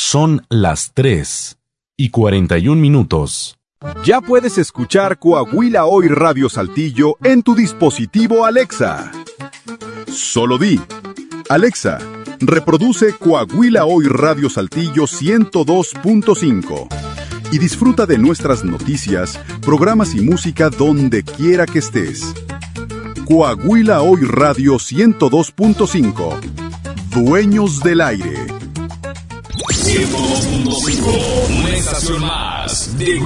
Son las 3:41. Ya puedes escuchar Coahuila Hoy Radio Saltillo en tu dispositivo Alexa. Solo di: Alexa, reproduce Coahuila Hoy Radio Saltillo 102.5 y disfruta de nuestras noticias, programas y música donde quiera que estés. Coahuila Hoy Radio 102.5. Dueños del aire. 102.5, una estación más de